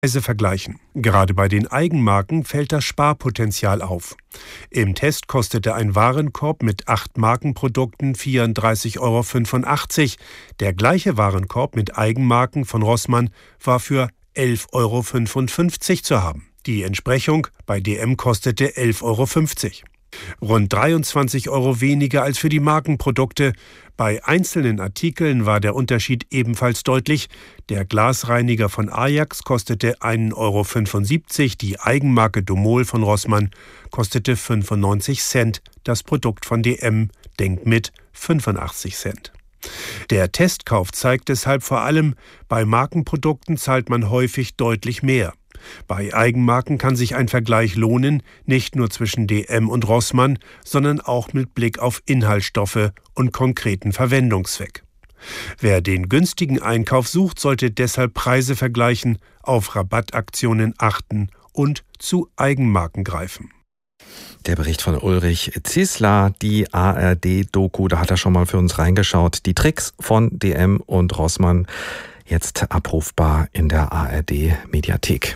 Preise vergleichen. Gerade bei den Eigenmarken fällt das Sparpotenzial auf. Im Test kostete ein Warenkorb mit 8 Markenprodukten 34,85 €. Der gleiche Warenkorb mit Eigenmarken von Rossmann war für 11,55 € zu haben. Die Entsprechung bei DM kostete 11,50 €. Rund 23 € weniger als für die Markenprodukte. Bei einzelnen Artikeln war der Unterschied ebenfalls deutlich. Der Glasreiniger von Ajax kostete 1,75 €, die Eigenmarke Domol von Rossmann kostete 95 Cent, das Produkt von DM Denk mit 85 Cent. Der Testkauf zeigt deshalb vor allem, bei Markenprodukten zahlt man häufig deutlich mehr. Bei Eigenmarken kann sich ein Vergleich lohnen, nicht nur zwischen DM und Rossmann, sondern auch mit Blick auf Inhaltsstoffe und konkreten Verwendungszweck. Wer den günstigen Einkauf sucht, sollte deshalb Preise vergleichen, auf Rabattaktionen achten und zu Eigenmarken greifen. Der Bericht von Ulrich Zisler, die ARD-Doku, da hat er schon mal für uns reingeschaut. Die Tricks von DM und Rossmann, jetzt abrufbar in der ARD-Mediathek.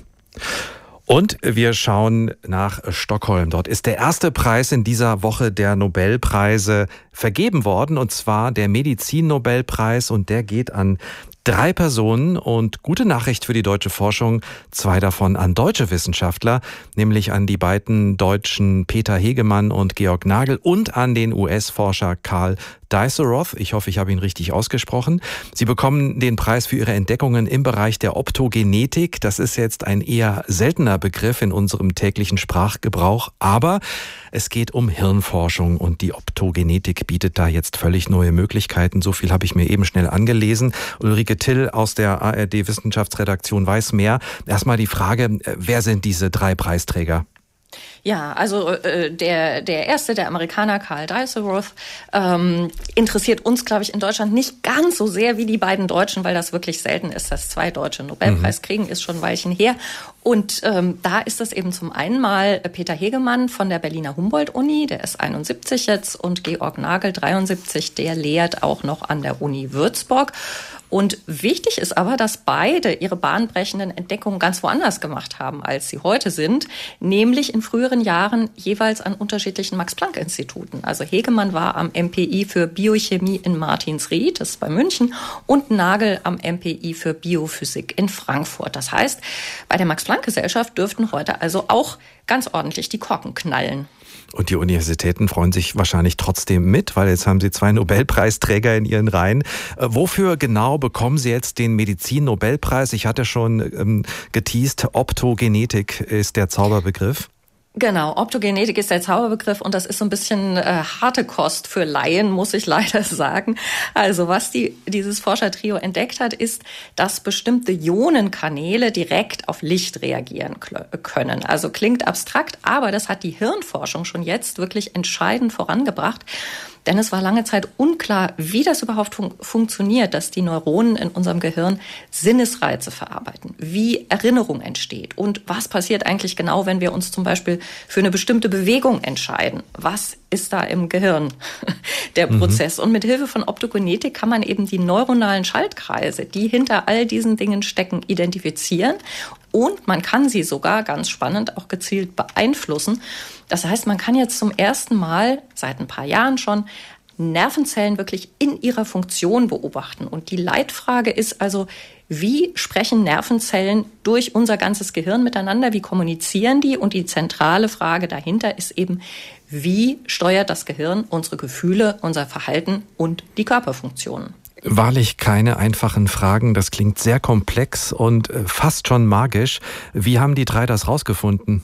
Und wir schauen nach Stockholm. Dort ist der erste Preis in dieser Woche der Nobelpreise vergeben worden, und zwar der Medizin-Nobelpreis, und der geht an 3 Personen, und gute Nachricht für die deutsche Forschung, 2 davon an deutsche Wissenschaftler, nämlich an die beiden Deutschen Peter Hegemann und Georg Nagel und an den US-Forscher Karl Diceroth. Ich hoffe, ich habe ihn richtig ausgesprochen. Sie bekommen den Preis für ihre Entdeckungen im Bereich der Optogenetik. Das ist jetzt ein eher seltener Begriff in unserem täglichen Sprachgebrauch, aber es geht um Hirnforschung, und die Optogenetik bietet da jetzt völlig neue Möglichkeiten. So viel habe ich mir eben schnell angelesen. Ulrike Till aus der ARD-Wissenschaftsredaktion weiß mehr. Erstmal die Frage, wer sind diese 3 Preisträger? Ja, also der erste, der Amerikaner Karl Diceroth, interessiert uns, glaube ich, in Deutschland nicht ganz so sehr wie die beiden Deutschen, weil das wirklich selten ist, dass 2 Deutsche einen Nobelpreis kriegen, ist schon ein Weilchen her. Und da ist das eben zum einen mal Peter Hegemann von der Berliner Humboldt-Uni, der ist 71 jetzt, und Georg Nagel, 73, der lehrt auch noch an der Uni Würzburg. Und wichtig ist aber, dass beide ihre bahnbrechenden Entdeckungen ganz woanders gemacht haben, als sie heute sind, nämlich in früheren Jahren jeweils an unterschiedlichen Max-Planck-Instituten. Also Hegemann war am MPI für Biochemie in Martinsried, das ist bei München, und Nagel am MPI für Biophysik in Frankfurt. Das heißt, bei der Max-Planck-Gesellschaft dürften heute also auch ganz ordentlich die Korken knallen. Und die Universitäten freuen sich wahrscheinlich trotzdem mit, weil jetzt haben sie 2 Nobelpreisträger in ihren Reihen. Wofür genau bekommen sie jetzt den Medizin-Nobelpreis? Ich hatte schon geteast, Optogenetik ist der Zauberbegriff. Genau, Optogenetik ist der Zauberbegriff, und das ist so ein bisschen harte Kost für Laien, muss ich leider sagen. Also was dieses Forschertrio entdeckt hat, ist, dass bestimmte Ionenkanäle direkt auf Licht reagieren können. Also klingt abstrakt, aber das hat die Hirnforschung schon jetzt wirklich entscheidend vorangebracht. Denn es war lange Zeit unklar, wie das überhaupt funktioniert, dass die Neuronen in unserem Gehirn Sinnesreize verarbeiten, wie Erinnerung entsteht und was passiert eigentlich genau, wenn wir uns zum Beispiel für eine bestimmte Bewegung entscheiden. Was ist da im Gehirn der Prozess? Und mit Hilfe von Optogenetik kann man eben die neuronalen Schaltkreise, die hinter all diesen Dingen stecken, identifizieren. Und man kann sie sogar, ganz spannend, auch gezielt beeinflussen. Das heißt, man kann jetzt zum ersten Mal, seit ein paar Jahren schon, Nervenzellen wirklich in ihrer Funktion beobachten. Und die Leitfrage ist also, wie sprechen Nervenzellen durch unser ganzes Gehirn miteinander? Wie kommunizieren die? Und die zentrale Frage dahinter ist eben, wie steuert das Gehirn unsere Gefühle, unser Verhalten und die Körperfunktionen? Wahrlich keine einfachen Fragen. Das klingt sehr komplex und fast schon magisch. Wie haben die 3 das rausgefunden?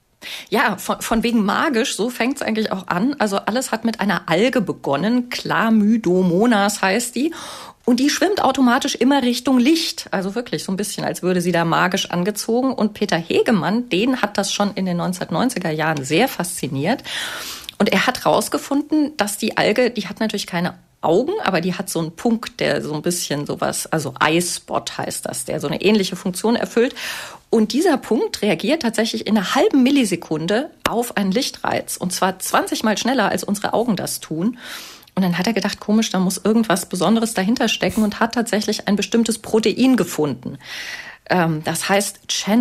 Ja, von wegen magisch, so fängt es eigentlich auch an. Also alles hat mit einer Alge begonnen, Chlamydomonas heißt die. Und die schwimmt automatisch immer Richtung Licht. Also wirklich so ein bisschen, als würde sie da magisch angezogen. Und Peter Hegemann, den hat das schon in den 1990er Jahren sehr fasziniert. Und er hat rausgefunden, dass die Alge, die hat natürlich keine Augen, aber die hat so einen Punkt, der so ein bisschen sowas, also Eye-Spot heißt das, der so eine ähnliche Funktion erfüllt. Und dieser Punkt reagiert tatsächlich in einer halben Millisekunde auf einen Lichtreiz. Und zwar 20 Mal schneller, als unsere Augen das tun. Und dann hat er gedacht, komisch, da muss irgendwas Besonderes dahinter stecken, und hat tatsächlich ein bestimmtes Protein gefunden. Das heißt